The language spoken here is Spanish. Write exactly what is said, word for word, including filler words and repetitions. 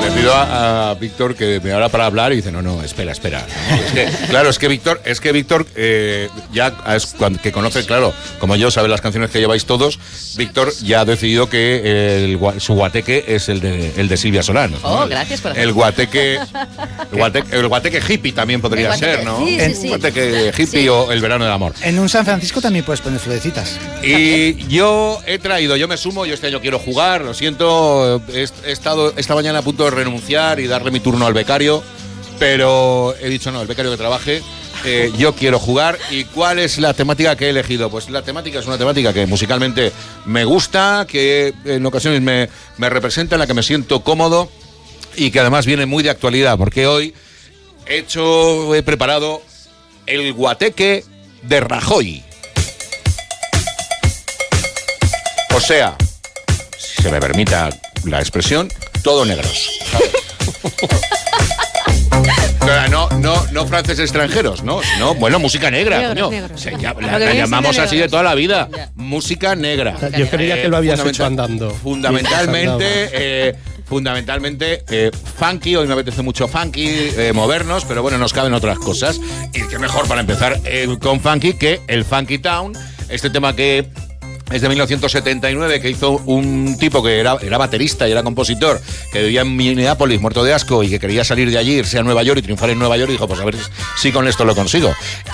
le pido a, a Víctor que me abra para hablar y dice, no, no, espera, espera. No, es que, claro, es que Víctor, es que Víctor eh, ya es cuando, que conoce, claro, como yo, sabe las canciones que lleváis todos, Víctor ya ha decidido que el, su guateque es el de, el de Silvia Solano. Oh, ¿no? gracias por El guateque, el guateque, el guateque hippie también podría guateque, ser, ¿no? sí, sí, sí. El guateque hippie Sí. o el verano del amor. En un San Francisco también puedes poner florecitas. Y yo he traído, yo me sumo, yo este año quiero jugar, lo siento, he, he estado esta mañana a punto de renunciar y darle mi turno al becario, pero he dicho no, el becario que trabaje, eh, yo quiero jugar. ¿Y cuál es la temática que he elegido? Pues la temática es una temática que musicalmente me gusta, que en ocasiones me, me representa, en la que me siento cómodo y que además viene muy de actualidad, porque hoy he hecho, he preparado el guateque de Rajoy. O sea, si se me permita la expresión, todo negros. Pero no, no, no franceses extranjeros, no, no, bueno, música negra, Negros, coño. negros. Se llama- la, Lo que la viene llamamos siendo así de negros. toda la vida. Ya. Música negra. Yo creía que lo habías fundamental- hecho andando. Fundamentalmente, eh, fundamentalmente eh, funky. Hoy me apetece mucho funky, eh, movernos, pero bueno, nos caben otras cosas. Y qué mejor para empezar eh, con funky que el Funky Town, este tema que es de mil novecientos setenta y nueve, que hizo un tipo que era, era baterista y era compositor, que vivía en Minneapolis, muerto de asco, y que quería salir de allí, irse a Nueva York y triunfar en Nueva York, y dijo, pues a ver si con esto lo consigo.